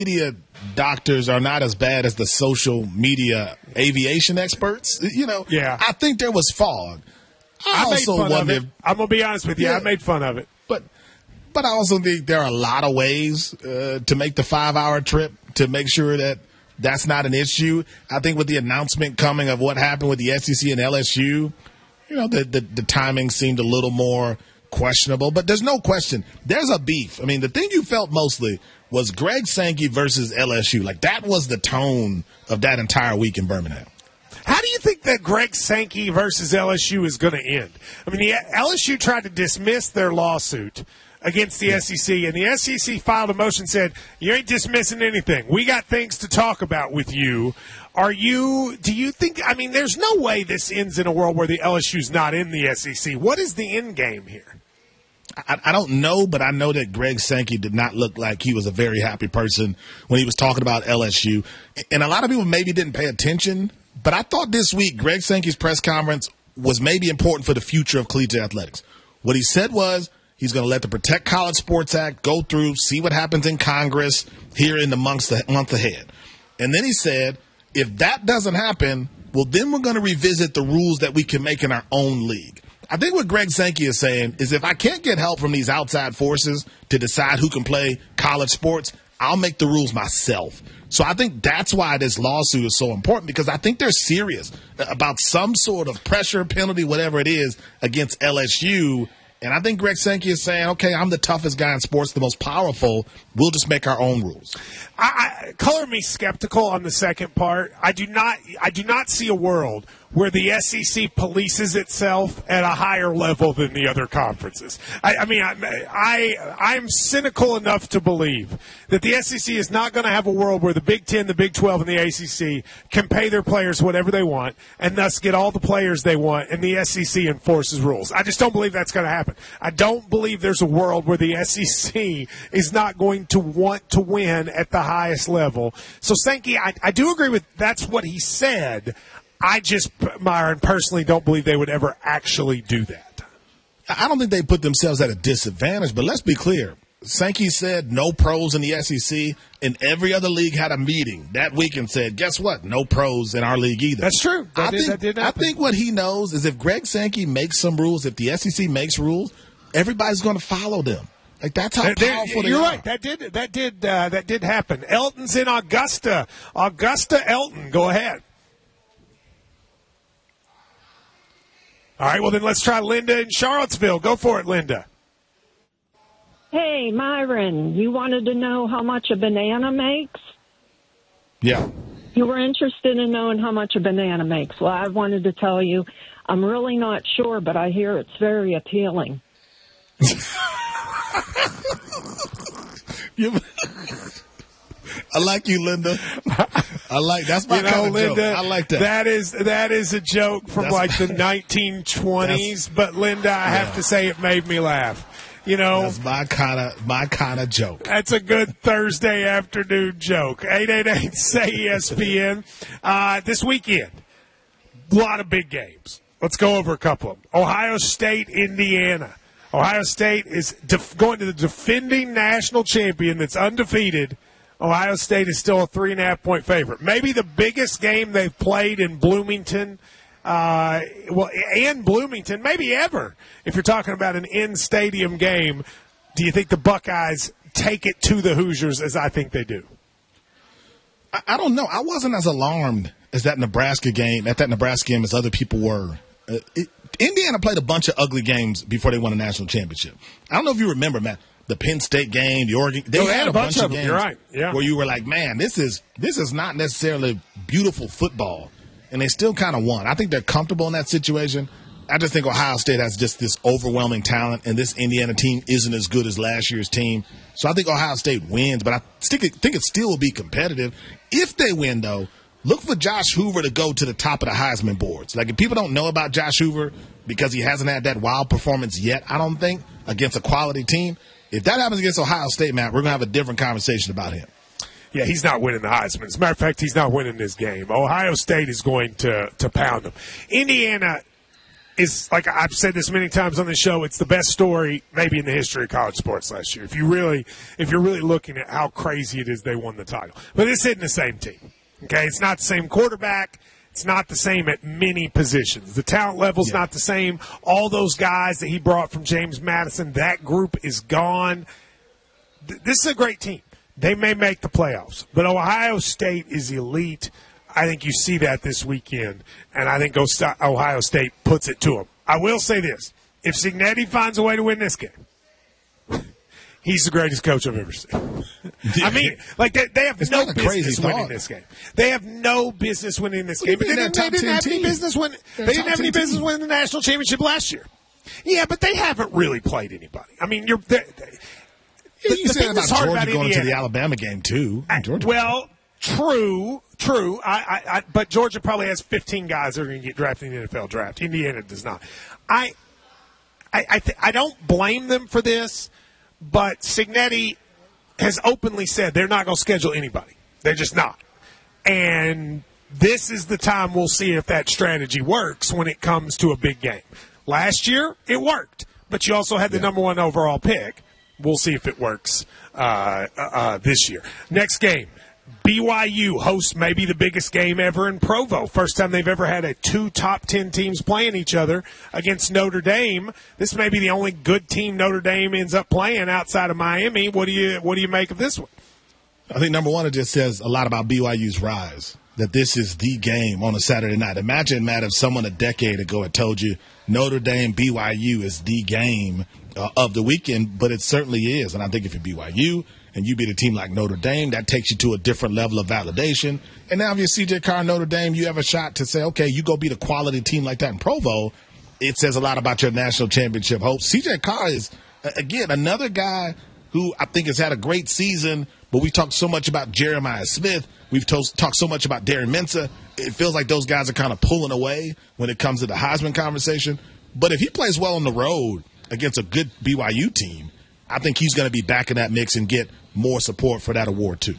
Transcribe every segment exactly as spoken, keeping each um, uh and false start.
media doctors are not as bad as the social media aviation experts. You know, yeah. I think there was fog. I, I made also fun of it. If, I'm going to be honest with you. Yeah, I made fun of it. But but I also think there are a lot of ways uh, to make the five-hour trip to make sure that that's not an issue. I think with the announcement coming of what happened with the S E C and L S U, you know, the, the, the timing seemed a little more questionable. But there's no question. There's a beef. I mean, the thing you felt mostly was Greg Sankey versus L S U. Like, that was the tone of that entire week in Birmingham. How do you think that Greg Sankey versus L S U is going to end? I mean, the L S U tried to dismiss their lawsuit against the S E C, and the S E C filed a motion and said, you ain't dismissing anything. We got things to talk about with you. Are you, do you think, I mean, there's no way this ends in a world where the L S U's not in the S E C. What is the end game here? I, I don't know, but I know that Greg Sankey did not look like he was a very happy person when he was talking about L S U. And a lot of people maybe didn't pay attention, but I thought this week Greg Sankey's press conference was maybe important for the future of collegiate athletics. What he said was he's going to let the Protect College Sports Act go through, see what happens in Congress here in the months, the month ahead. And then he said, if that doesn't happen, well, then we're going to revisit the rules that we can make in our own league. I think what Greg Sankey is saying is if I can't get help from these outside forces to decide who can play college sports, I'll make the rules myself. So I think that's why this lawsuit is so important, because I think they're serious about some sort of pressure, penalty, whatever it is, against L S U. And I think Greg Sankey is saying, okay, I'm the toughest guy in sports, the most powerful. We'll just make our own rules. I, I, color me skeptical on the second part. I do not I do not see a world where the S E C polices itself at a higher level than the other conferences. I, I mean, I, I, I'm cynical enough to believe that the S E C is not going to have a world where the Big Ten, the Big twelve, and the A C C can pay their players whatever they want and thus get all the players they want, and the S E C enforces rules. I just don't believe that's going to happen. I don't believe there's a world where the S E C is not going to want to win at the highest level. So, Sankey, I, I do agree with that's what he said. I just, Myron, personally don't believe they would ever actually do that. I don't think they put themselves at a disadvantage, but let's be clear. Sankey said no pros in the S E C, and every other league had a meeting that week and said, guess what? No pros in our league either. That's true. That I, did, think, that did I think what he knows is if Greg Sankey makes some rules, if the S E C makes rules, everybody's going to follow them. Like, that's how They're, powerful they you're are. right. That did that did uh, that did happen. Elton's in Augusta. Augusta Elton, go ahead. All right, well, then let's try Linda in Charlottesville. Go for it, Linda. Hey, Myron, you wanted to know how much a banana makes? Yeah. You were interested in knowing how much a banana makes. Well, I wanted to tell you, I'm really not sure, but I hear it's very appealing. you, I like you, Linda. I like that's my you know, kind of Linda, joke. I like that. That is that is a joke from that's like my, the nineteen twenties. But Linda, I yeah. have to say, it made me laugh. You know, that's my kind of my kind of joke. That's a good Thursday afternoon joke. eight eight eight say E S P N. Uh, this weekend, a lot of big games. Let's go over a couple of them. Ohio State, Indiana. Ohio State is def- going to the defending national champion that's undefeated. Ohio State is still a three and a half point favorite. Maybe the biggest game they've played in Bloomington, uh, well, and Bloomington, maybe ever. If you're talking about an in-stadium game, do you think the Buckeyes take it to the Hoosiers as I think they do? I, I don't know. I wasn't as alarmed as that Nebraska game, at that Nebraska game, as other people were. Uh, it, Indiana played a bunch of ugly games before they won a national championship. I don't know if you remember, Matt. The Penn State game, the Oregon, they oh, had, had a bunch, bunch of them. games You're right. Yeah. where you were like, man, this is this is not necessarily beautiful football. And they still kind of won. I think they're comfortable in that situation. I just think Ohio State has just this overwhelming talent, and this Indiana team isn't as good as last year's team. So I think Ohio State wins, but I think it, think it still will be competitive. If they win, though, look for Josh Hoover to go to the top of the Heisman boards. Like, if people don't know about Josh Hoover because he hasn't had that wild performance yet, I don't think, against a quality team, if that happens against Ohio State, Matt, we're going to have a different conversation about him. Yeah, he's not winning the Heisman. As a matter of fact, he's not winning this game. Ohio State is going to, to pound them. Indiana, is, like I've said this many times on the show, it's the best story maybe in the history of college sports last year. If you really, if you're really looking at how crazy it is they won the title. But this isn't the same team. Okay, it's not the same quarterback. It's not the same at many positions. The talent level's yeah. not the same. All those guys that he brought from James Madison, that group is gone. This is a great team. They may make the playoffs, but Ohio State is elite. I think you see that this weekend, and I think Ohio State puts it to them. I will say this. If Cignetti finds a way to win this game, he's the greatest coach I've ever seen. I mean, like, they, they have it's no business winning this game. They have no business winning this game. But they didn't, they didn't have any business winning. They didn't have any business winning the national championship last year. Yeah, but they haven't really played anybody. I mean, you're. They, they, yeah, you the said about Georgia about going Indiana, to the Alabama game too. Georgia. Well, true, true. I, I, I, but Georgia probably has fifteen guys that are going to get drafted in the N F L draft. Indiana does not. I, I, I, th- I don't blame them for this, but Cignetti has openly said they're not going to schedule anybody. They're just not. And this is the time we'll see if that strategy works when it comes to a big game. Last year, it worked, but you also had the yeah. number one overall pick. We'll see if it works uh, uh, this year. Next game, B Y U hosts maybe the biggest game ever in Provo. First time they've ever had a two top ten teams playing each other against Notre Dame. This may be the only good team Notre Dame ends up playing outside of Miami. What do you what do you make of this one? I think, number one, it just says a lot about B Y U's rise, that this is the game on a Saturday night. Imagine, Matt, if someone a decade ago had told you Notre Dame B Y U is the game uh, of the weekend, but it certainly is. And I think if you're B Y U and you beat a team like Notre Dame, that takes you to a different level of validation. And now if you're C J Carr, Notre Dame, you have a shot to say, okay, you go beat a quality team like that in Provo. It says a lot about your national championship hopes. C J Carr is, again, another guy who I think has had a great season, but we talked so much about Jeremiah Smith. We've to- talked so much about Darren Mensah. It feels like those guys are kind of pulling away when it comes to the Heisman conversation. But if he plays well on the road against a good B Y U team, I think he's going to be back in that mix and get more support for that award too.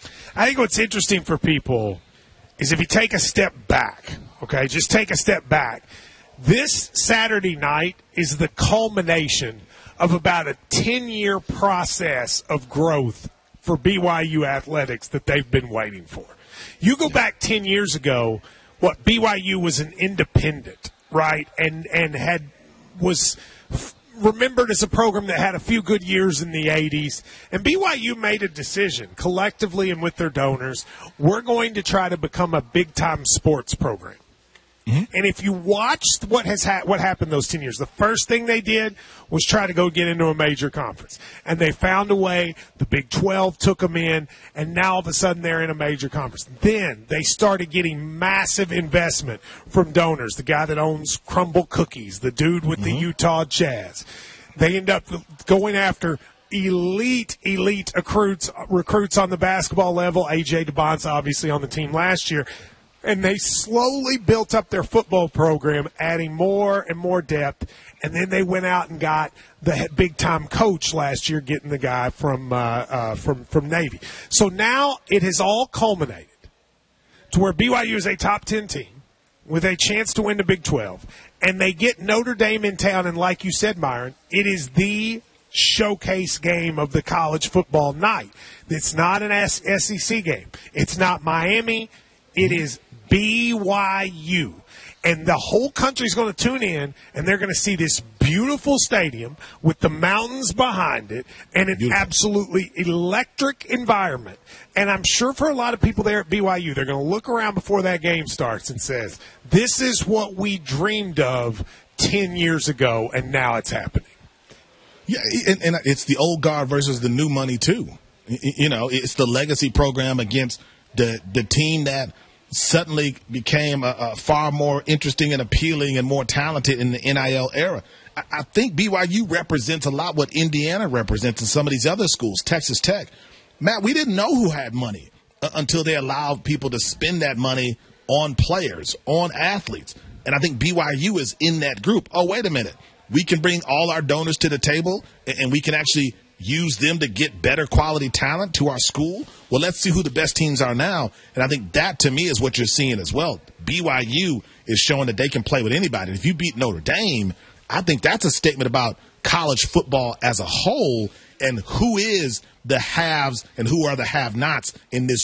I think what's interesting for people is if you take a step back, okay, just take a step back. This Saturday night is the culmination of about a ten-year process of growth for B Y U athletics that they've been waiting for. You go back ten years ago, what B Y U was an independent, right, and and had was remembered as a program that had a few good years in the eighties. And B Y U made a decision collectively and with their donors, we're going to try to become a big-time sports program. Mm-hmm. And if you watched what has ha- what happened those ten years, the first thing they did was try to go get into a major conference. And they found a way. The Big twelve took them in, and now all of a sudden they're in a major conference. Then they started getting massive investment from donors. The guy that owns Crumble Cookies, the dude with mm-hmm. the Utah Jazz. They end up going after elite, elite recruits, recruits on the basketball level. A J DeBonce, obviously, on the team last year. And they slowly built up their football program, adding more and more depth. And then they went out and got the big-time coach last year, getting the guy from uh, uh, from from Navy. So now it has all culminated to where B Y U is a top ten team with a chance to win the Big twelve. And they get Notre Dame in town, and like you said, Myron, it is the showcase game of the college football night. It's not an S E C game. It's not Miami. It is B Y U. And the whole country's going to tune in, and they're going to see this beautiful stadium with the mountains behind it and an beautiful, absolutely electric environment. And I'm sure for a lot of people there at B Y U, they're going to look around before that game starts and says, this is what we dreamed of ten years ago, and now it's happening. Yeah, and, and it's the old guard versus the new money, too. You know, it's the legacy program against the the team that suddenly became a, a far more interesting and appealing and more talented in the N I L era. I, I think B Y U represents a lot what Indiana represents in some of these other schools, Texas Tech. Matt, we didn't know who had money uh, until they allowed people to spend that money on players, on athletes. And I think B Y U is in that group. Oh, wait a minute. We can bring all our donors to the table, and, and we can actually use them to get better quality talent to our school? Well, let's see who the best teams are now. And I think that, to me, is what you're seeing as well. B Y U is showing that they can play with anybody. If you beat Notre Dame, I think that's a statement about college football as a whole and who is the haves and who are the have-nots in this